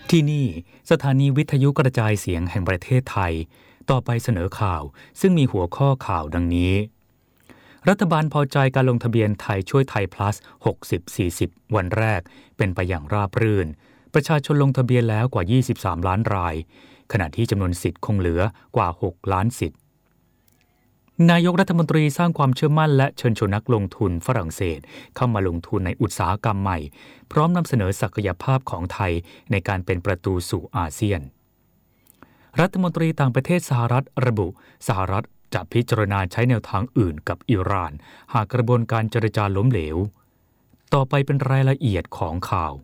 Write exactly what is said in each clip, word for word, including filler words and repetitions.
ที่นี่สถานีวิทยุกระจายเสียงแห่งประเทศไทยต่อไปเสนอข่าวซึ่งมีหัวข้อข่าวดังนี้รัฐบาลพอใจการลงทะเบียนไทยช่วยไทย plus หกสิบ สี่สิบ วันแรกเป็นไปอย่างราบรื่นประชาชนลงทะเบียนแล้วกว่ายี่สิบสามล้านรายขณะที่จำนวนสิทธิ์คงเหลือกว่าหกล้านสิทธิ์นายกรัฐมนตรีสร้างความเชื่อมั่นและเชิญชวนนักลงทุนฝรั่งเศสเข้ามาลงทุนในอุตสาหกรรมใหม่พร้อมนำเสนอศักยภาพของไทยในการเป็นประตูสู่อาเซียนรัฐมนตรีต่างประเทศสหรัฐระบุสหรัฐจะพิจารณาใช้แนวทางอื่นกับอิหร่านหากกระบวนการเจรจาล้มเหลวต่อไปเป็นรายละเอียดของข่าว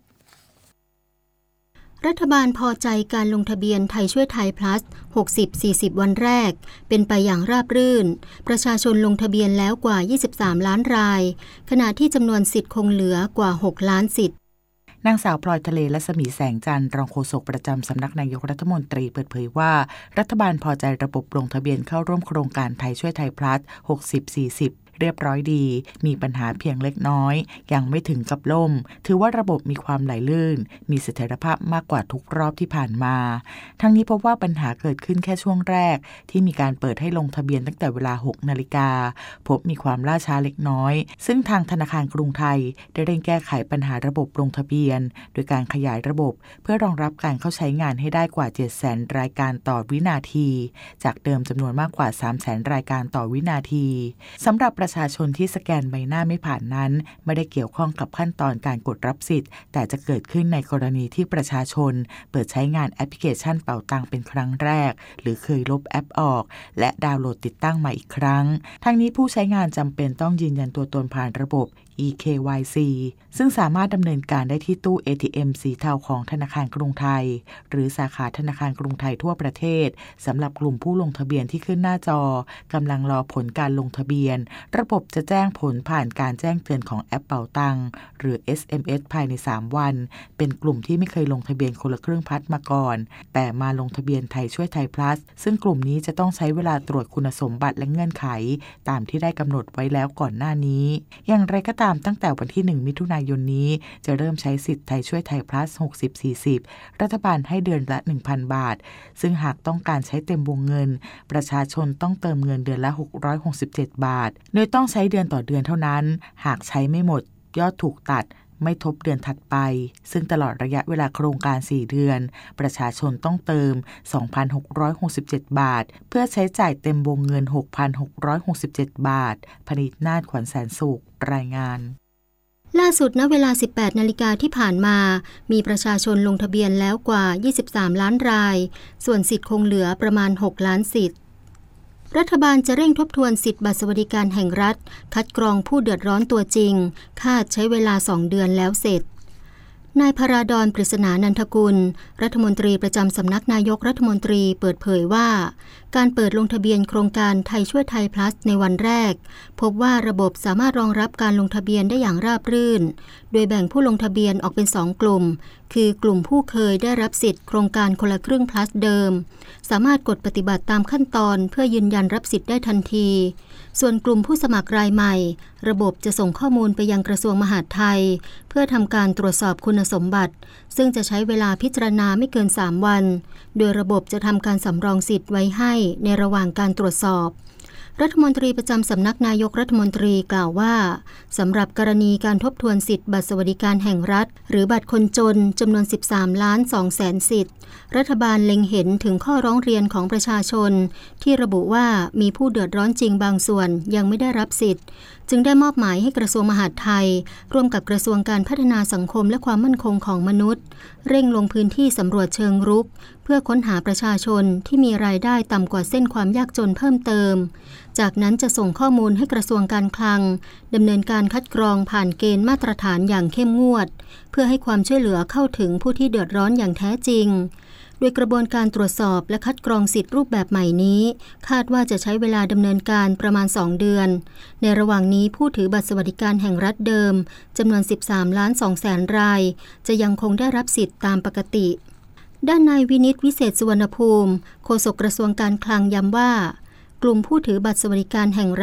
รัฐบาลพอใจการลงทะเบียนไทยช่วยไทย plus หกสิบ สี่สิบ วันแรกเป็นไปอย่างราบรื่นประชาชนลงทะเบียนแล้วกว่ายี่สิบสามล้านรายขณะที่จำนวนสิทธิ์คงเหลือกว่าหกล้านสิทธิ์นางสาวพลอยทะเลและสมีแสงจันทร์รองโฆษกประจำสำนักนายกรัฐมนตรีเปิดเผยว่ารัฐบาลพอใจระบบลงทะเบียนเข้าร่วมโครงการไทยช่วยไทย plus หกสิบ สี่สิบเรียบร้อยดีมีปัญหาเพียงเล็กน้อยยังไม่ถึงกับล่มถือว่าระบบมีความไหลลื่นมีเสถียรภาพมากกว่าทุกรอบที่ผ่านมาทั้งนี้พบว่าปัญหาเกิดขึ้นแค่ช่วงแรกที่มีการเปิดให้ลงทะเบียนตั้งแต่เวลา หกนาฬิกาพบมีความล่าช้าเล็กน้อยซึ่งทางธนาคารกรุงไทยได้เร่งแก้ไขปัญหาระบบลงทะเบียนโดยการขยายระบบเพื่อรองรับการเข้าใช้งานให้ได้กว่า เจ็ดแสน รายการต่อวินาทีจากเดิมจำนวนมากกว่า สามแสน รายการต่อวินาทีสำหรับประชาชนที่สแกนใบหน้าไม่ผ่านนั้นไม่ได้เกี่ยวข้องกับขั้นตอนการกดรับสิทธิ์แต่จะเกิดขึ้นในกรณีที่ประชาชนเปิดใช้งานแอปพลิเคชันเป๋าตังเป็นครั้งแรกหรือเคยลบแอปออกและดาวน์โหลดติดตั้งใหม่อีกครั้งทั้งนี้ผู้ใช้งานจำเป็นต้องยืนยันตัวตนผ่านระบบ อี เค วาย ซี ซึ่งสามารถดำเนินการได้ที่ตู้ เอ ที เอ็ม สีเทาของธนาคารกรุงไทยหรือสาขาธนาคารกรุงไทยทั่วประเทศสำหรับกลุ่มผู้ลงทะเบียนที่ขึ้นหน้าจอกำลังรอผลการลงทะเบียนระบบจะแจ้งผลผ่านการแจ้งเตือนของแอปเป๋าตังหรือ เอส เอ็ม เอส ภายในสามวันเป็นกลุ่มที่ไม่เคยลงทะเบียนคนละครึ่งพลัสมาก่อนแต่มาลงทะเบียนไทยช่วยไทย plus ซึ่งกลุ่มนี้จะต้องใช้เวลาตรวจคุณสมบัติและเงื่อนไขตามที่ได้กำหนดไว้แล้วก่อนหน้านี้อย่างไรก็ตามตั้งแต่วันที่หนึ่งมิถุนายนนี้จะเริ่มใช้สิทธิ์ไทยช่วยไทย plus หกสิบ สี่สิบรัฐบาลให้เดือนละ หนึ่งพัน บาทซึ่งหากต้องการใช้เต็มวงเงินประชาชนต้องเติมเงินเดือนละหกร้อยหกสิบเจ็ดบาทโดยต้องใช้เดือนต่อเดือนเท่านั้นหากใช้ไม่หมดยอดถูกตัดไม่ทบเดือนถัดไปซึ่งตลอดระยะเวลาโครงการสี่เดือนประชาชนต้องเติม สองพันหกร้อยหกสิบเจ็ด บาทเพื่อใช้จ่ายเต็มวงเงิน หกพันหกร้อยหกสิบเจ็ด บาทพนิษฐ์นาฏขวัญแสนสุขรายงานล่าสุดณเวลา สิบแปดนาฬิกาที่ผ่านมามีประชาชนลงทะเบียนแล้วกว่ายี่สิบสามล้านรายส่วนสิทธิ์คงเหลือประมาณหกล้านสิทธิ์รัฐบาลจะเร่งทบทวนสิทธิบัตรสวัสดิการแห่งรัฐคัดกรองผู้เดือดร้อนตัวจริงคาดใช้เวลาสองเดือนแล้วเสร็จนายพราดร ปริศนานันทกุลรัฐมนตรีประจำสำนักนายกรัฐมนตรีเปิดเผยว่าการเปิดลงทะเบียนโครงการไทยช่วยไทย plus ในวันแรกพบว่าระบบสามารถรองรับการลงทะเบียนได้อย่างราบรื่นโดยแบ่งผู้ลงทะเบียนออกเป็นสองกลุ่มคือกลุ่มผู้เคยได้รับสิทธิ์โครงการคนละครึ่ง plus เดิมสามารถกดปฏิบัติตามขั้นตอนเพื่อยืนยันรับสิทธิ์ได้ทันทีส่วนกลุ่มผู้สมัครรายใหม่ระบบจะส่งข้อมูลไปยังกระทรวงมหาดไทยเพื่อทำการตรวจสอบคุณสมบัติซึ่งจะใช้เวลาพิจารณาไม่เกินสามวันโดยระบบจะทำการสำรองสิทธิ์ไว้ให้ในระหว่างการตรวจสอบรัฐมนตรีประจำสำนักนายกรัฐมนตรีกล่าวว่าสำหรับกรณีการทบทวนสิทธิบัตรสวัสดิการแห่งรัฐหรือบัตรคนจนจำนวน สิบสามล้านสองแสนสิทธิ์รัฐบาลเล็งเห็นถึงข้อร้องเรียนของประชาชนที่ระบุว่ามีผู้เดือดร้อนจริงบางส่วนยังไม่ได้รับสิทธิ์จึงได้มอบหมายให้กระทรวงมหาดไทยร่วมกับกระทรวงการพัฒนาสังคมและความมั่นคงของมนุษย์เร่งลงพื้นที่สำรวจเชิงรุกเพื่อค้นหาประชาชนที่มีรายได้ต่ำกว่าเส้นความยากจนเพิ่มเติมจากนั้นจะส่งข้อมูลให้กระทรวงการคลังดำเนินการคัดกรองผ่านเกณฑ์มาตรฐานอย่างเข้มงวดเพื่อให้ความช่วยเหลือเข้าถึงผู้ที่เดือดร้อนอย่างแท้จริงโดยกระบวนการตรวจสอบและคัดกรองสิทธิรูปแบบใหม่นี้คาดว่าจะใช้เวลาดำเนินการประมาณสองเดือนในระหว่างนี้ผู้ถือบัตรสวัสดิการแห่งรัฐเดิมจำนวน สิบสามล้านสองแสน รายจะยังคงได้รับสิทธิ์ตามปกติด้านนายวินิตวิเศษสุวรรณภูมิโฆษกกระทรวงการคลังย้ำว่ากลุ่มผู้ถือบัตรสวัสดิการแห่งรัฐ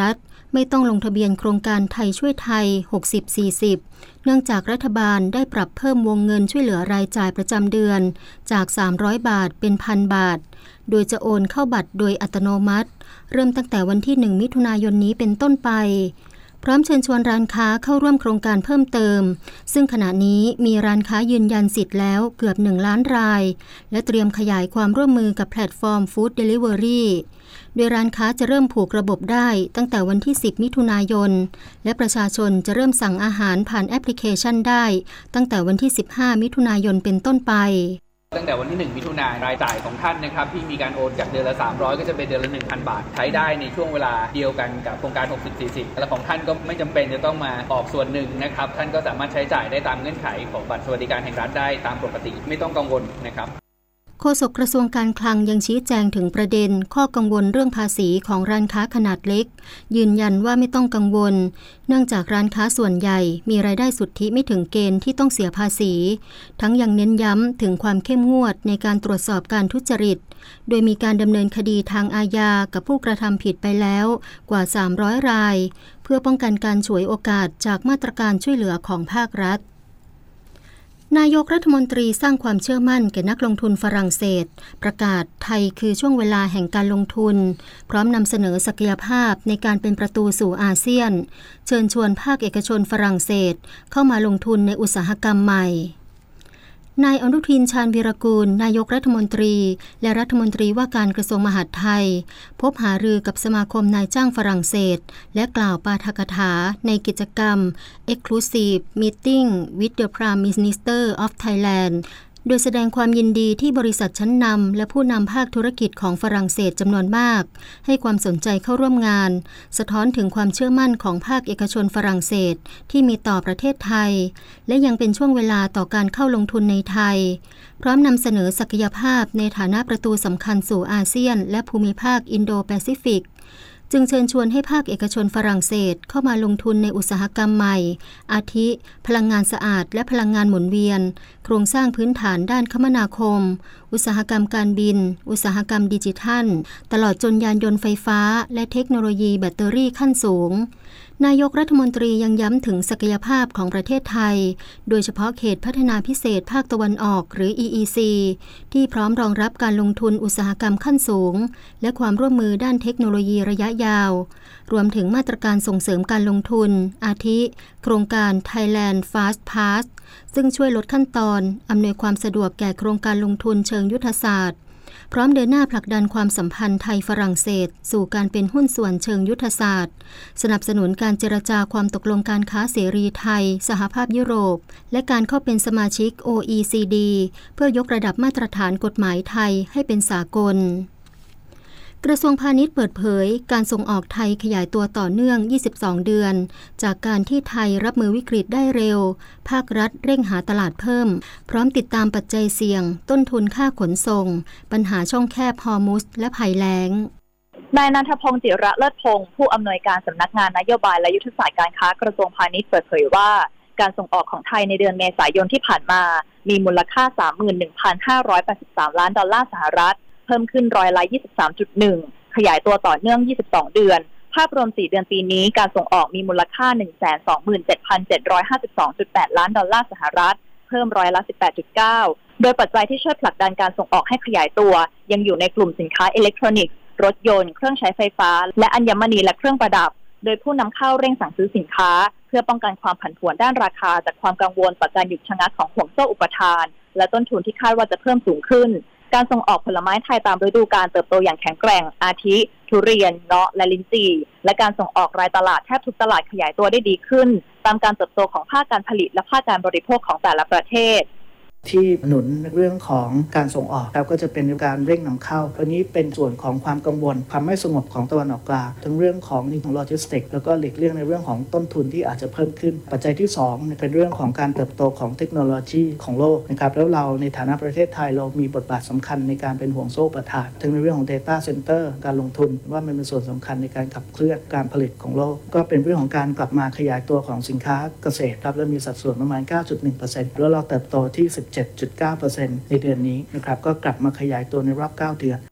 ไม่ต้องลงทะเบียนโครงการไทยช่วยไทย หกสิบสี่สิบ เนื่องจากรัฐบาลได้ปรับเพิ่มวงเงินช่วยเหลือรายจ่ายประจำเดือนจากสามร้อยบาทเป็น หนึ่งพัน บาทโดยจะโอนเข้าบัตรโดยอัตโนมัติเริ่มตั้งแต่วันที่หนึ่งมิถุนายนนี้เป็นต้นไปพร้อมเชิญชวนร้านค้าเข้าร่วมโครงการเพิ่มเติมซึ่งขณะนี้มีร้านค้ายืนยันสิทธิ์แล้วเกือบหนึ่งล้านรายและเตรียมขยายความร่วมมือกับแพลตฟอร์มฟู้ดเดลิเวอรี่โดยร้านค้าจะเริ่มผูกระบบได้ตั้งแต่วันที่สิบมิถุนายนและประชาชนจะเริ่มสั่งอาหารผ่านแอปพลิเคชันได้ตั้งแต่วันที่สิบห้ามิถุนายนเป็นต้นไปตั้งแต่วันที่หนึ่งมิถุนายนรายจ่ายของท่านนะครับที่มีการโอนจากเดือนละสามร้อยก็จะเป็นเดือนละ หนึ่งพัน บาทใช้ได้ในช่วงเวลาเดียวกันกับโครงการหกสิบสี่สิบและของท่านก็ไม่จำเป็นจะต้องมาออกส่วนหนึ่งนะครับท่านก็สามารถใช้จ่ายได้ตามเงื่อนไขของบัตรสวัสดิการแห่งรัฐได้ตามปกติไม่ต้องกังวลนะครับโฆษกกระทรวงการคลังยังชี้แจงถึงประเด็นข้อกังวลเรื่องภาษีของร้านค้าขนาดเล็กยืนยันว่าไม่ต้องกังวลเนื่องจากร้านค้าส่วนใหญ่มีรายได้สุทธิไม่ถึงเกณฑ์ที่ต้องเสียภาษีทั้งยังเน้นย้ำถึงความเข้มงวดในการตรวจสอบการทุจริตโดยมีการดำเนินคดีทางอาญากับผู้กระทำผิดไปแล้วกว่าสามร้อยรายเพื่อป้องกันการฉวยโอกาสจากมาตรการช่วยเหลือของภาครัฐนายกรัฐมนตรีสร้างความเชื่อมั่นแก่นักลงทุนฝรั่งเศสประกาศไทยคือช่วงเวลาแห่งการลงทุนพร้อมนำเสนอศักยภาพในการเป็นประตูสู่อาเซียนเชิญชวนภาคเอกชนฝรั่งเศสเข้ามาลงทุนในอุตสาหกรรมใหม่นายอนุทินชาญวีรกูลนายกรัฐมนตรีและรัฐมนตรีว่าการกระทรวงมหาดไทยพบหารือกับสมาคมนายจ้างฝรั่งเศสและกล่าวปาฐกถาในกิจกรรม Exclusive Meeting with the Prime Minister of Thailand โดยแสดงความยินดีที่บริษัทชั้นนำและผู้นำภาคธุรกิจของฝรั่งเศสจำนวนมากให้ความสนใจเข้าร่วมงานสะท้อนถึงความเชื่อมั่นของภาคเอกชนฝรั่งเศสที่มีต่อประเทศไทยและยังเป็นช่วงเวลาต่อการเข้าลงทุนในไทยพร้อมนำเสนอศักยภาพในฐานะประตูสำคัญสู่อาเซียนและภูมิภาคอินโดแปซิฟิกจึงเชิญชวนให้ภาคเอกชนฝรั่งเศสเข้ามาลงทุนในอุตสาหกรรมใหม่อาทิพลังงานสะอาดและพลังงานหมุนเวียนโครงสร้างพื้นฐานด้านคมนาคมอุตสาหกรรมการบินอุตสาหกรรมดิจิทัลตลอดจนยานยนต์ไฟฟ้าและเทคโนโลยีแบตเตอรี่ขั้นสูงนายกรัฐมนตรียังย้ำถึงศักยภาพของประเทศไทยโดยเฉพาะเขตพัฒนาพิเศษภาคตะวันออกหรือ อี อี ซี ที่พร้อมรองรับการลงทุนอุตสาหกรรมขั้นสูงและความร่วมมือด้านเทคโนโลยีระยะยาวรวมถึงมาตรการส่งเสริมการลงทุนอาทิโครงการ Thailand Fast Pass ซึ่งช่วยลดขั้นตอนอำนวยความสะดวกแก่โครงการลงทุนเชิงยุทธศาสตร์พร้อมเดินหน้าผลักดันความสัมพันธ์ไทยฝรั่งเศสสู่การเป็นหุ้นส่วนเชิงยุทธศาสตร์สนับสนุนการเจรจาความตกลงการค้าเสรีไทยสหภาพยุโรปและการเข้าเป็นสมาชิก โอ อี ซี ดี เพื่อยกระดับมาตรฐานกฎหมายไทยให้เป็นสากลกระทรวงพาณิชย์เปิดเผยการส่งออกไทยขยายตัวต่อเนื่องยี่สิบสองเดือนจากการที่ไทยรับมือวิกฤตได้เร็วภาครัฐเร่งหาตลาดเพิ่มพร้อมติดตามปัจจัยเสี่ยงต้นทุนค่าขนส่งปัญหาช่องแคบฮอร์มุซและภัยแล้งนายณัฐพงษ์จิระเลิศพงษ์ผู้อำนวยการสำนักงานนโยบายและยุทธศาสตร์การค้ากระทรวงพาณิชย์เปิดเผยว่าการส่งออกของไทยในเดือนเมษายนที่ผ่านมามีมูลค่า สามหมื่นหนึ่งพันห้าร้อยแปดสิบสาม ล้านดอลลาร์สหรัฐเพิ่มขึ้นร้อยละ ยี่สิบสามจุดหนึ่งขยายตัวต่อเนื่องยี่สิบสองเดือนภาพรวมสี่เดือนปีนี้การส่งออกมีมูลค่า หนึ่งแสนสองหมื่นเจ็ดพันเจ็ดร้อยห้าสิบสองจุดแปด ล้านดอลลาร์สหรัฐเพิ่มร้อยละ สิบแปดจุดเก้า โดยปัจจัยที่ช่วยผลักดันการส่งออกให้ขยายตัวยังอยู่ในกลุ่มสินค้าอิเล็กทรอนิกส์รถยนต์เครื่องใช้ไฟฟ้าและอัญมณีและเครื่องประดับโดยผู้นำเข้าเร่งสั่งซื้อสินค้าเพื่อป้องกันความผันผวนด้านราคาจากความกังวลต่อการหยุดชะงักของห่วงโซ่อุปทานและต้นทุนที่คาดว่าจะเพิ่มสูงขึ้นการส่งออกผลไม้ไทยตามฤดูกาลเติบโตอย่างแข็งแกร่งอาทิทุเรียนเงาะและลิ้นจี่และการส่งออกรายตลาดแทบทุกตลาดขยายตัวได้ดีขึ้นตามการเติบโตของภาคการผลิตและภาคการบริโภคของแต่ละประเทศที่หนุนเรื่องของการส่งออกครับก็จะเป็นการเร่งนำเข้าตัวนี้เป็นส่วนของความกังวลความไม่สงบของตะวันออกกลางทั้งเรื่องของนี่ของโลจิสติกแล้วก็หลีกเลี่ยงในเรื่องของต้นทุนที่อาจจะเพิ่มขึ้นปัจจัยที่สองเป็นเรื่องของการเติบโตของเทคโนโลยีของโลกนะครับแล้วเราในฐานะประเทศไทยเรามีบทบาทสำคัญในการเป็นห่วงโซ่ประทานทั้งในเรื่องของ Data Center การลงทุนว่ามันเป็นส่วนสำคัญในการขับเคลื่อนการผลิตของโลกก็เป็นเรื่องของการกลับมาขยายตัวของสินค้าเกษตรครับและมีสัดส่วนประมาณ เก้าจุดหนึ่งเปอร์เซ็นต์ แล้วเราเติบโตที่ สิบเจ็ดจุดเก้าเปอร์เซ็นต์ ในเดือนนี้นะครับก็กลับมาขยายตัวในรอบเก้าเดือน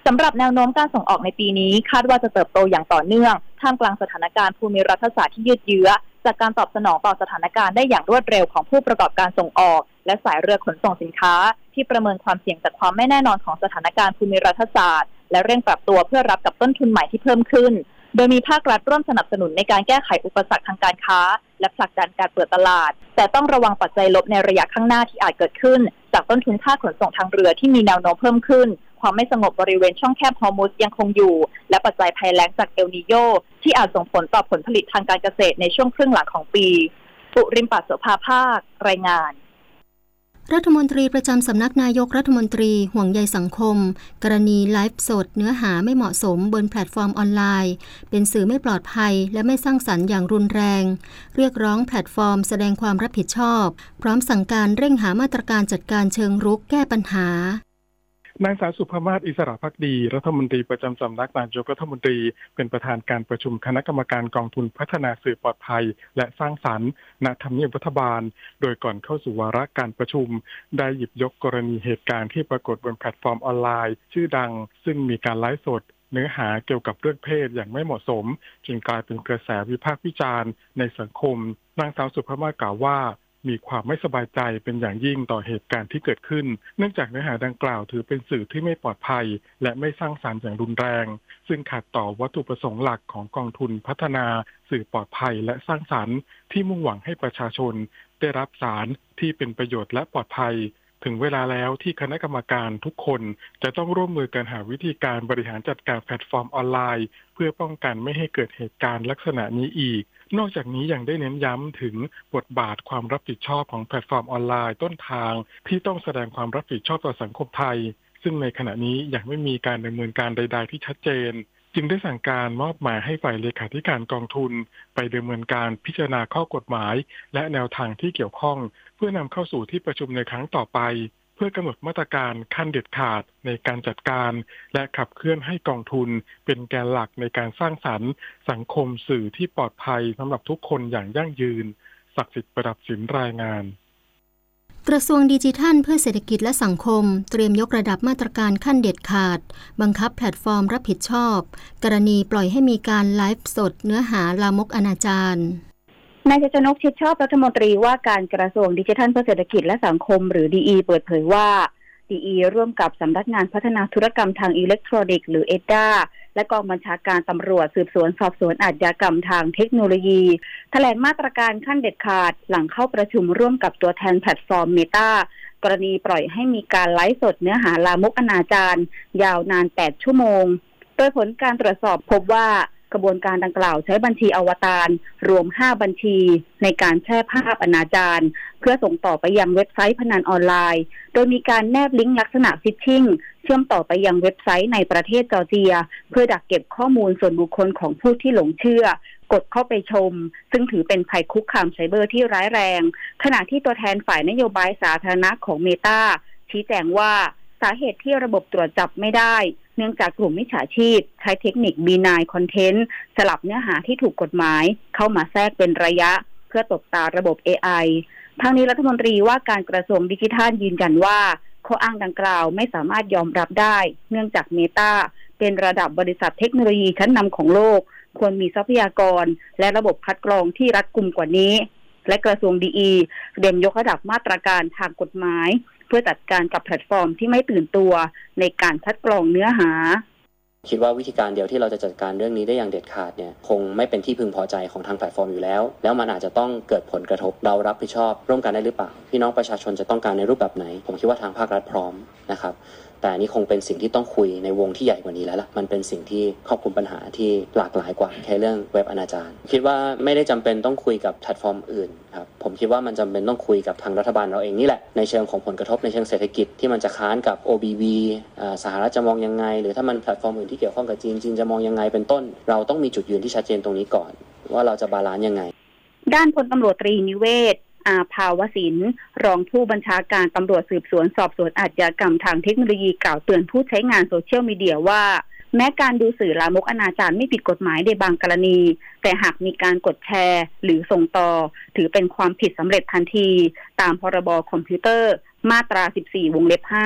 สำหรับแนวโน้มการส่งออกในปีนี้คาดว่าจะเติบโตอย่างต่อเนื่องท่ามกลางสถานการณ์ภูมิรัฐศาสตร์ที่ยืดเยื้อจากการตอบสนองต่อสถานการณ์ได้อย่างรวดเร็วของผู้ประกอบการส่งออกและสายเรือขนส่งสินค้าที่ประเมินความเสี่ยงจากความไม่แน่นอนของสถานการณ์ภูมิรัฐศาสตร์และเร่งปรับตัวเพื่อรับกับต้นทุนใหม่ที่เพิ่มขึ้นโดยมีภาครัฐร่วมสนับสนุนในการแก้ไขอุปสรรคทางการค้าและผลักดันการเปิดตลาดแต่ต้องระวังปัจจัยลบในระยะข้างหน้าที่อาจเกิดขึ้นจากต้นทุนค่าขนส่งทางเรือที่มีแนวโน้มเพิ่มขึ้นความไม่สงบบริเวณช่องแคบฮอร์มุซยังคงอยู่และปัจจัยภัยแล้งจากเอลนีโญที่อาจส่งผลต่อผลผลิตทางการเกษตรในช่วงครึ่งหลังของปีปุริมปัสโสภาภาครายงานรัฐมนตรีประจำสำนักนายกรัฐมนตรีห่วงใยสังคมกรณีไลฟ์สดเนื้อหาไม่เหมาะสมบนแพลตฟอร์มออนไลน์เป็นสื่อไม่ปลอดภัยและไม่สร้างสรรค์อย่างรุนแรงเรียกร้องแพลตฟอร์มแสดงความรับผิดชอบพร้อมสั่งการเร่งหามาตรการจัดการเชิงรุกแก้ปัญหานางสาวสุภมาศอิสระภักดีรัฐมนตรีประจำสำนักนายกรัฐมนตรีเป็นประธานการประชุมคณะกรรมการกองทุนพัฒนาสื่อปลอดภัยและสร้างสรรค์ณทำเนียบรัฐบาลโดยก่อนเข้าสู่วาระการประชุมได้หยิบยกกรณีเหตุการณ์ที่ปรากฏบนแพลตฟอร์มออนไลน์ชื่อดังซึ่งมีการไลฟ์สดเนื้อหาเกี่ยวกับเรื่องเพศอย่างไม่เหมาะสมจึงกลายเป็นกระแสวิพากษ์วิจารณ์ในสังคมนางสาวสุภมาศกล่าวว่ามีความไม่สบายใจเป็นอย่างยิ่งต่อเหตุการณ์ที่เกิดขึ้นเนื่องจากเนื้อหาดังกล่าวถือเป็นสื่อที่ไม่ปลอดภัยและไม่สร้างสรรค์อย่างรุนแรงซึ่งขัดต่อวัตถุประสงค์หลักของกองทุนพัฒนาสื่อปลอดภัยและสร้างสรรค์ที่มุ่งหวังให้ประชาชนได้รับสารที่เป็นประโยชน์และปลอดภัยถึงเวลาแล้วที่คณะกรรมการทุกคนจะต้องร่วมมือกันหาวิธีการบริหารจัดการแพลตฟอร์มออนไลน์เพื่อป้องกันไม่ให้เกิดเหตุการณ์ลักษณะนี้อีกนอกจากนี้ยังได้เน้นย้ำถึงบทบาทความรับผิดชอบของแพลตฟอร์มออนไลน์ต้นทางที่ต้องแสดงความรับผิดชอบต่อสังคมไทยซึ่งในขณะนี้ยังไม่มีการดำเนินการใดๆที่ชัดเจนจึงได้สั่งการมอบหมายให้ฝ่ายเลขาธิการกองทุนไปดำเนินการพิจารณาข้อกฎหมายและแนวทางที่เกี่ยวข้องเพื่อนำเข้าสู่ที่ประชุมในครั้งต่อไปเพื่อกำหนดมาตรการขั้นเด็ดขาดในการจัดการและขับเคลื่อนให้กองทุนเป็นแกนหลักในการสร้างสรรค์สังคมสื่อที่ปลอดภัยสำหรับทุกคนอย่างยั่งยืนศักดิ์สิทธิ์ประดับสินรายงานกระทรวงดิจิทัลเพื่อเศรษฐกิจและสังคมเตรียมยกระดับมาตรการขั้นเด็ดขาดบังคับแพลตฟอร์มรับผิดชอบกรณีปล่อยให้มีการไลฟ์สดเนื้อหาลามกอนาจารนายชัยชนกชิดชอบรัฐมนตรีว่าการกระทรวงดิจิทัลเพื่อเศรษฐกิจและสังคมหรือ ดี อี เปิดเผยว่า ดี อี ร่วมกับสำนักงานพัฒนาธุรกรรมทางอิเล็กทรอนิกส์หรือ เอ ดี เอ และกองบัญชาการตำรวจสืบสวนสอบสวนอาชญากรรมทางเทคโนโลยีแถลงมาตรการขั้นเด็ดขาดหลังเข้าประชุมร่วมกับตัวแทนแพลตฟอร์ม Meta กรณีปล่อยให้มีการไลฟ์สดเนื้อหาลามกอนาจารยาวนานแปดชั่วโมงโดยผลการตรวจสอบพบว่ากระบวนการดังกล่าวใช้บัญชีอวตารรวมห้าบัญชีในการแชร์ภาพอนาจารเพื่อส่งต่อไปยังเว็บไซต์พนันออนไลน์โดยมีการแนบลิงก์ลักษณะฟิชชิงเชื่อมต่อไปยังเว็บไซต์ในประเทศจอร์เจียเพื่อดักเก็บข้อมูลส่วนบุคคลของผู้ที่หลงเชื่อกดเข้าไปชมซึ่งถือเป็นภัยคุกคามไซเบอร์ที่ร้ายแรงขณะที่ตัวแทนฝ่ายนโยบายสาธารณะของ Meta ชี้แจงว่าสาเหตุที่ระบบตรวจจับไม่ได้เนื่องจากกลุ่มมิจฉาชีพใช้เทคนิค บี ไนน์ Content สลับเนื้อหาที่ถูกกฎหมายเข้ามาแทรกเป็นระยะเพื่อตบตาระบบ เอ ไอ ทางนี้รัฐมนตรีว่าการกระทรวงดิจิทัลยืนยันว่าข้ออ้างดังกล่าวไม่สามารถยอมรับได้เนื่องจาก Meta เป็นระดับบริษัทเทคโนโลยีชั้นนำของโลกควรมีทรัพยากรและระบบคัดกรองที่รัดกุมกว่านี้และกระทรวง ดี อี เตรียมยกระดับมาตรการทางกฎหมายเพื่อจัดการกับแพลตฟอร์มที่ไม่ตื่นตัวในการคัดกรองเนื้อหาคิดว่าวิธีการเดียวที่เราจะจัดการเรื่องนี้ได้อย่างเด็ดขาดเนี่ยคงไม่เป็นที่พึงพอใจของทางแพลตฟอร์มอยู่แล้วแล้วมันอาจจะต้องเกิดผลกระทบเรารับผิดชอบร่วมกันได้หรือเปล่าพี่น้องประชาชนจะต้องการในรูปแบบไหนผมคิดว่าทางภาครัฐพร้อมนะครับแต่นี่คงเป็นสิ่งที่ต้องคุยในวงที่ใหญ่กว่านี้แล้วล่ะมันเป็นสิ่งที่ครอบคลุมปัญหาที่หลากหลายกว่าแค่เรื่องเว็บอนาจารคิดว่าไม่ได้จำเป็นต้องคุยกับแพลตฟอร์มอื่นครับผมคิดว่ามันจำเป็นต้องคุยกับทางรัฐบาลเราเองนี่แหละในเชิงของผลกระทบในเชิงเศรษฐกิจที่มันจะค้านกับ โอ บี วี สหรัฐจะมองยังไงหรือถ้ามันแพลตฟอร์มอื่นที่เกี่ยวข้องกับจีนจีนจะมองยังไงเป็นต้นเราต้องมีจุดยืนที่ชัดเจนตรงนี้ก่อนว่าเราจะบาลานซ์ยังไงด้านพลตำรวจตรีนิเวศอาภาวศิลป์รองผู้บัญชาการตำรวจสืบสวนสอบสวนอาชญากรรมทางเทคโนโลยีกล่าวเตือนผู้ใช้งานโซเชียลมีเดียว่าแม้การดูสื่อลามกอนาจารไม่ผิดกฎหมายในบางกรณีแต่หากมีการกดแชร์หรือส่งต่อถือเป็นความผิดสำเร็จทันทีตามพรบคอมพิวเตอร์มาตราสิบสี่วงเล็บห้า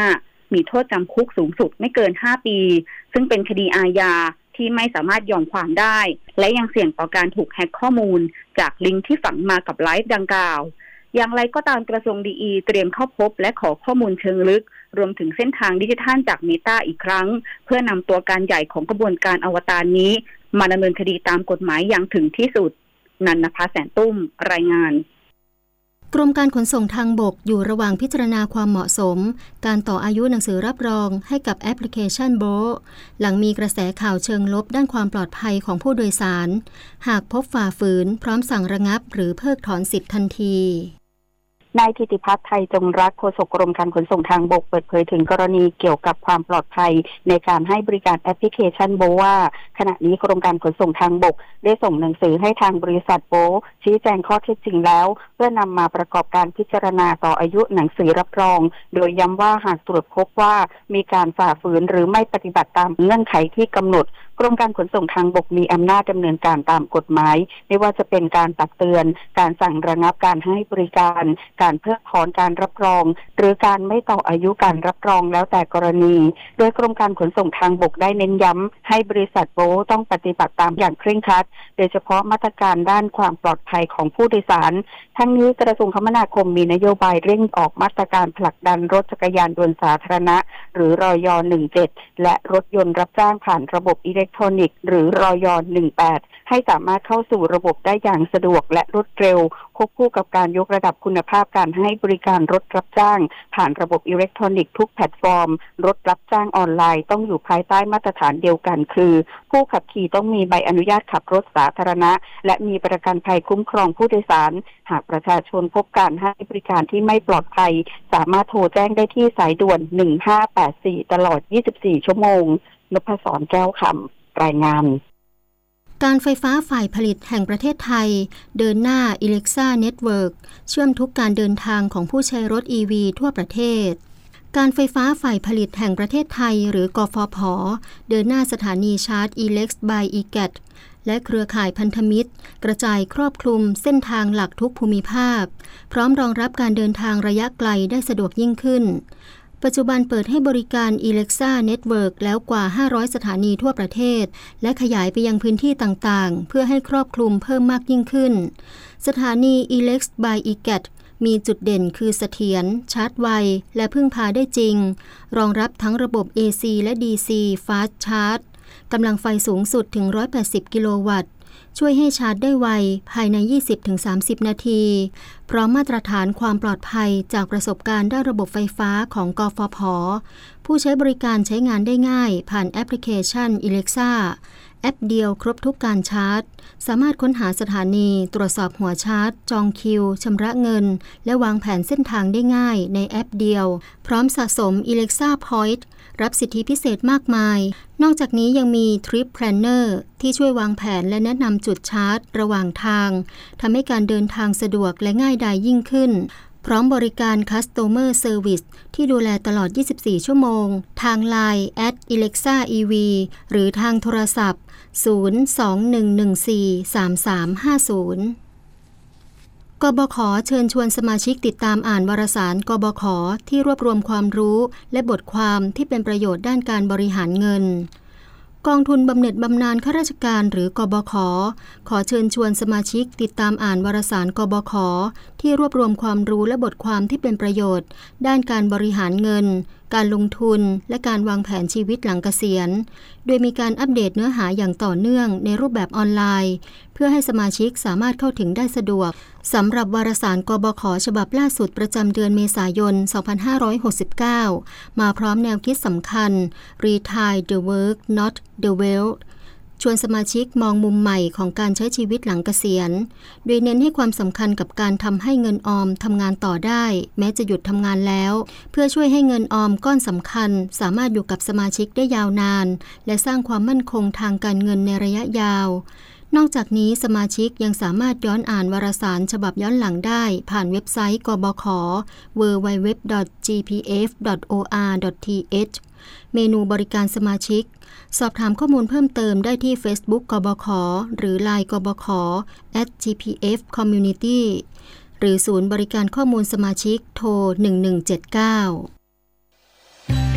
มีโทษจำคุกสูงสุดไม่เกินห้าปีซึ่งเป็นคดีอาญาที่ไม่สามารถยอมความได้และยังเสี่ยงต่อการถูกแฮ็กข้อมูลจากลิงก์ที่ฝังมากับไลฟ์ดังกล่าวอย่างไรก็ตามกระทรวงดีอีเตรียมเข้าพบและขอข้อมูลเชิงลึกรวมถึงเส้นทางดิจิทัลจาก Meta อีกครั้งเพื่อนำตัวการใหญ่ของกระบวนการอวตารนี้มาดำเนินคดีตามกฎหมายอย่างถึงที่สุดนันนภาแสนตุ้มรายงานกรมการขนส่งทางบกอยู่ระหว่างพิจารณาความเหมาะสมการต่ออายุหนังสือรับรองให้กับแอปพลิเคชันโบรหลังมีกระแสข่าวเชิงลบด้านความปลอดภัยของผู้โดยสารหากพบฝ่าฝืนพร้อมสั่งระงับหรือเพิกถอนสิทธิ์ทันทีนายธิติพัฒน์ไทยจงรักโฆษกกรมการขนส่งทางบกเปิดเผยถึงกรณีเกี่ยวกับความปลอดภัยในการให้บริการแอปพลิเคชันโบว่าขณะนี้กรมการขนส่งทางบกได้ส่งหนังสือให้ทางบริษัทโบชี้แจงข้อเท็จจริงแล้วเพื่อนำมาประกอบการพิจารณาต่ออายุหนังสือรับรองโดยย้ำว่าหากตรวจพบว่ามีการฝ่าฝืนหรือไม่ปฏิบัติตามเงื่อนไขที่กำหนดกรมการขนส่งทางบกมีอำนาจดำเนินการตามกฎหมายไม่ว่าจะเป็นการตักเตือนการสั่งระงับการให้บริการการเพิกถอนการรับรองหรือการไม่ต่ออายุการรับรองแล้วแต่กรณีโดยกรมการขนส่งทางบกได้เน้นย้ำให้บริษัทโบต้องปฏิบัติตามอย่างเคร่งครัดโดยเฉพาะมาตรการด้านความปลอดภัยของผู้โดยสารทั้งนี้กระทรวงคมนาคมมีนโยบายเร่งออกมาตรการผลักดันรถจักรยานยนต์สาธารณะหรือรย.หนึ่งเจ็ดและรถยนต์รับจ้างผ่านระบบอิเล็กทรอนิกส์หรือรย.หนึ่งแปดให้สามารถเข้าสู่ระบบได้อย่างสะดวกและรวดเร็วควบคู่กับการยกระดับคุณภาพการให้บริการรถรับจ้างผ่านระบบอิเล็กทรอนิกส์ทุกแพลตฟอร์มรถรับจ้างออนไลน์ต้องอยู่ภายใต้มาตรฐานเดียวกันคือผู้ขับขี่ต้องมีใบอนุญาตขับรถสาธารณะและมีประกันภัยคุ้มครองผู้โดยสารหากประชาชนพบการให้บริการที่ไม่ปลอดภัยสามารถโทรแจ้งได้ที่สายด่วนหนึ่งห้าแปดสี่ตลอดยี่สิบสี่ชั่วโมงนพศรแก้วคำรายงานการไฟฟ้าฝ่ายผลิตแห่งประเทศไทยเดินหน้า Alexa Network เชื่อมทุกการเดินทางของผู้ใช้รถ อี วี ทั่วประเทศการไฟฟ้าฝ่ายผลิตแห่งประเทศไทยหรือกฟผ.เดินหน้าสถานีชาร์จ Elex by อี แกท และเครือข่ายพันธมิตรกระจายครอบคลุมเส้นทางหลักทุกภูมิภาคพร้อมรองรับการเดินทางระยะไกลได้สะดวกยิ่งขึ้นปัจจุบันเปิดให้บริการ Alexa Network แล้วกว่าห้าร้อยสถานีทั่วประเทศและขยายไปยังพื้นที่ต่างๆเพื่อให้ครอบคลุมเพิ่มมากยิ่งขึ้นสถานี Elex by อี แกท มีจุดเด่นคือเสถียรชาร์จไวและพึ่งพาได้จริงรองรับทั้งระบบ เอ ซี และ ดี ซี Fast Charge กำลังไฟสูงสุดถึงหนึ่งร้อยแปดสิบกิโลวัตต์ช่วยให้ชาร์จได้ไวภายใน ยี่สิบถึงสามสิบ นาทีพร้อมมาตรฐานความปลอดภัยจากประสบการณ์ด้านระบบไฟฟ้าของกฟผ.ผู้ใช้บริการใช้งานได้ง่ายผ่านแอปพลิเคชัน Alexa แอปเดียวครบทุกการชาร์จสามารถค้นหาสถานีตรวจสอบหัวชาร์จจองคิวชำระเงินและวางแผนเส้นทางได้ง่ายในแอปเดียวพร้อมสะสม Alexa Point รับสิทธิพิเศษมากมายนอกจากนี้ยังมี Trip Planner ที่ช่วยวางแผนและแนะนำจุดชาร์จระหว่างทางทำให้การเดินทางสะดวกและง่ายดายยิ่งขึ้นพร้อมบริการ Customer Service ที่ดูแลตลอด ยี่สิบสี่ ชั่วโมงทาง ไลน์ แอท อี เล็กซ่า อี วี หรือทางโทรศัพท์ ศูนย์ สอง หนึ่ง หนึ่ง สี่ สาม สาม ห้า ศูนย์ กบข.เชิญชวนสมาชิกติดตามอ่านวารสารกบข.ที่รวบรวมความรู้และบทความที่เป็นประโยชน์ด้านการบริหารเงินกองทุนบำเหน็จบำนาญข้าราชการหรือกบข.ขอเชิญชวนสมาชิกติดตามอ่านวารสารกบข.ที่รวบรวมความรู้และบทความที่เป็นประโยชน์ด้านการบริหารเงินการลงทุนและการวางแผนชีวิตหลังเกษียณโดยมีการอัปเดตเนื้อหาอย่างต่อเนื่องในรูปแบบออนไลน์เพื่อให้สมาชิกสามารถเข้าถึงได้สะดวกสำหรับวารสารกบข.ฉบับล่าสุดประจำเดือนเมษายน สองพันห้าร้อยหกสิบเก้า มาพร้อมแนวคิดสำคัญ Retire the Work Not the Wealth ชวนสมาชิกมองมุมใหม่ของการใช้ชีวิตหลังเกษียณโดยเน้นให้ความสำคัญกับการทำให้เงินออมทำงานต่อได้แม้จะหยุดทำงานแล้วเพื่อช่วยให้เงินออมก้อนสำคัญสามารถอยู่กับสมาชิกได้ยาวนานและสร้างความมั่นคงทางการเงินในระยะยาวนอกจากนี้สมาชิกยังสามารถย้อนอ่านวารสารฉบับย้อนหลังได้ผ่านเว็บไซต์กบข ดับเบิลยู ดับเบิลยู ดับเบิลยู ดอท จี พี เอฟ ดอท โอ อาร์ ดอท ที เอช เมนูบริการสมาชิกสอบถามข้อมูลเพิ่มเติมได้ที่ Facebook กบข หรือ ไลน์ กบข แอท จี พี เอฟ คอมมิวนิตี้ หรือศูนย์บริการข้อมูลสมาชิกโทรหนึ่งหนึ่งเจ็ดเก้า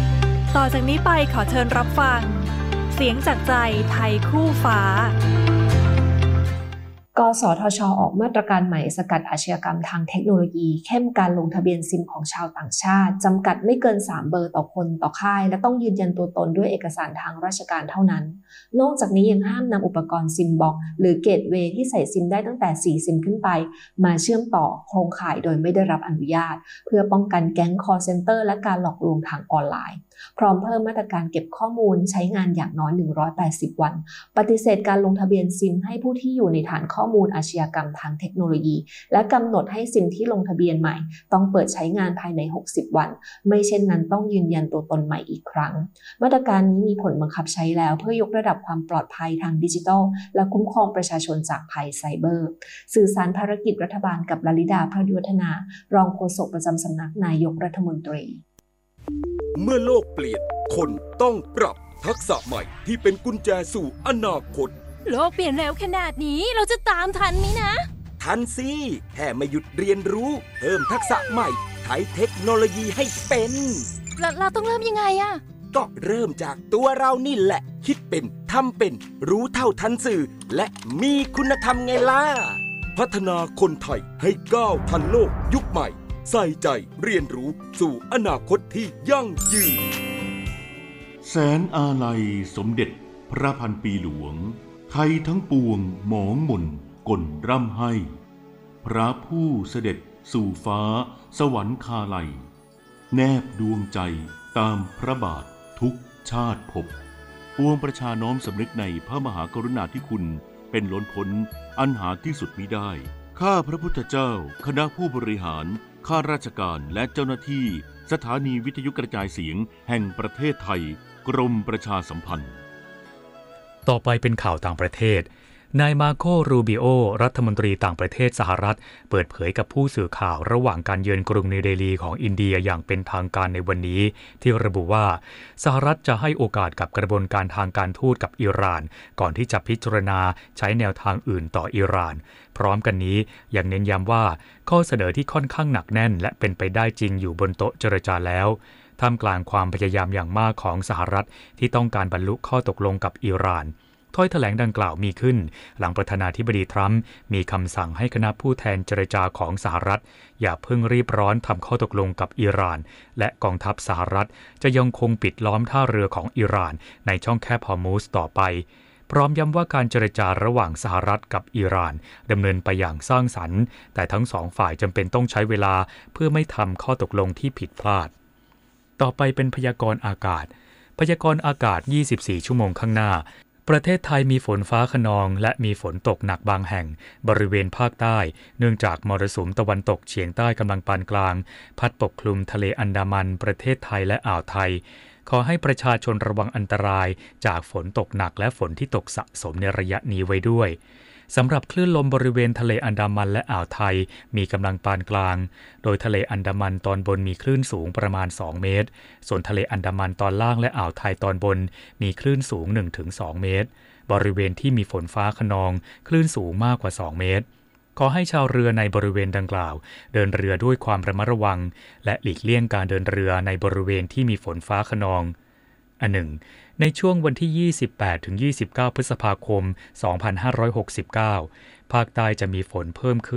ต่อจากนี้ไปขอเชิญรับฟังเสียงจากใจไทยคู่ฟ้ากสทช.ออกมาตรการใหม่สกัดอาชญากรรมทางเทคโนโลยีเข้มการลงทะเบียนซิมของชาวต่างชาติจำกัดไม่เกินสามเบอร์ต่อคนต่อค่ายและต้องยืนยันตัวตนด้วยเอกสารทางราชการเท่านั้นนอกจากนี้ยังห้ามนำอุปกรณ์ซิมบ็อกซ์หรือเกตเวย์ที่ใส่ซิมได้ตั้งแต่สี่ซิมขึ้นไปมาเชื่อมต่อโครงข่ายโดยไม่ได้รับอนุญาตเพื่อป้องกันแก๊ง call center และการหลอกลวงทางออนไลน์พร้อมเพิ่มมาตรการเก็บข้อมูลใช้งานอย่างน้อยหนึ่งร้อยแปดสิบวันปฏิเสธการลงทะเบียนซิมให้ผู้ที่อยู่ในฐานข้อมูลอาชญากรรมทางเทคโนโลยีและกำหนดให้ซิมที่ลงทะเบียนใหม่ต้องเปิดใช้งานภายในหกสิบวันไม่เช่นนั้นต้องยืนยันตัวตนใหม่อีกครั้งมาตรการนี้มีผลบังคับใช้แล้วเพื่อยกระดับความปลอดภัยทางดิจิทัลและคุ้มครองประชาชนจากภัยไซเบอร์สื่อสารภารกิจรัฐบาลกับลลิดาพระดิวัฒนารองโฆษกประจำสำนักนายกรัฐมนตรีเมื่อโลกเปลี่ยนคนต้องปรับทักษะใหม่ที่เป็นกุญแจสู่อนาคตโลกเปลี่ยนเร็วขนาดนี้เราจะตามทันไหมนะทันสิแค่ไม่หยุดเรียนรู้เพิ่มทักษะใหม่ใช้เทคโนโลยีให้เป็นเราเราต้องเริ่มยังไงอะก็เริ่มจากตัวเรานี่แหละคิดเป็นทำเป็นรู้เท่าทันสื่อและมีคุณธรรมไงล่ะพัฒนาคนไทยให้ก้าวทันโลกยุคใหม่ใส่ใจเรียนรู้สู่อนาคตที่ยั่งยืนแสนอาลัยสมเด็จพระพันปีหลวงไทยทั้งปวงหมองหม่นกลร่ำให้พระผู้เสด็จสู่ฟ้าสวรรคาลัยแนบดวงใจตามพระบาททุกชาติภพปวงประชาน้อมสำนึกในพระมหากรุณาธิคุณเป็นล้นพ้นอันหาที่สุดมิได้ข้าพระพุทธเจ้าคณะผู้บริหารข้าราชการและเจ้าหน้าที่สถานีวิทยุกระจายเสียงแห่งประเทศไทยกรมประชาสัมพันธ์ต่อไปเป็นข่าวต่างประเทศนายมาโครูบิโอรัฐมนตรีต่างประเทศสหรัฐเปิดเผยกับผู้สื่อข่าวระหว่างการเยือนกรุงนิวเดลีของอินเดียอย่างเป็นทางการในวันนี้ที่ระบุว่าสหรัฐจะให้โอกาสกับกระบวนการทางการทูตกับอิหร่านก่อนที่จะพิจารณาใช้แนวทางอื่นต่ออิหร่านพร้อมกันนี้ยังเน้นย้ำว่าข้อเสนอที่ค่อนข้างหนักแน่นและเป็นไปได้จริงอยู่บนโต๊ะเจรจาแล้วท่ามกลางความพยายามอย่างมากของสหรัฐที่ต้องการบรรลุข้อตกลงกับอิหร่านถ้อยแถลงดังกล่าวมีขึ้นหลังประธานาธิบดีทรัมป์มีคำสั่งให้คณะผู้แทนเจรจาของสหรัฐอย่าเพิ่งรีบร้อนทำข้อตกลงกับอิหร่านและกองทัพสหรัฐจะยังคงปิดล้อมท่าเรือของอิหร่านในช่องแคบฮอร์มุซต่อไปพร้อมย้ำว่าการเจรจาระหว่างสหรัฐกับอิหร่านดำเนินไปอย่างสร้างสรรค์แต่ทั้งสองฝ่ายจำเป็นต้องใช้เวลาเพื่อไม่ทำข้อตกลงที่ผิดพลาดต่อไปเป็นพยากรณ์อากาศพยากรณ์อากาศยี่สิบสี่ชั่วโมงข้างหน้าประเทศไทยมีฝนฟ้าคะนองและมีฝนตกหนักบางแห่งบริเวณภาคใต้เนื่องจากมรสุมตะวันตกเฉียงใต้กำลังปานกลางพัดปกคลุมทะเลอันดามันประเทศไทยและอ่าวไทยขอให้ประชาชนระวังอันตรายจากฝนตกหนักและฝนที่ตกสะสมในระยะนี้ไว้ด้วยสำหรับคลื่นลมบริเวณทะเลอันดามันและอ่าวไทยมีกำลังปานกลางโดยทะเลอันดามันตอนบนมีคลื่นสูงประมาณสองเมตรส่วนทะเลอันดามันตอนล่างและอ่าวไทยตอนบนมีคลื่นสูง หนึ่งถึงสอง เมตรบริเวณที่มีฝนฟ้าคะนองคลื่นสูงมากกว่าสองเมตรขอให้ชาวเรือในบริเวณดังกล่าวเดินเรือด้วยความระมัดระวังและหลีกเลี่ยงการเดินเรือในบริเวณที่มีฝนฟ้าคะนองอันหนึ่งในช่วงวันที่ ยี่สิบแปดถึงยี่สิบเก้า พฤษภาคม สองพันห้าร้อยหกสิบเก้า ภาคใต้จะมีฝนเพิ่มขึ้น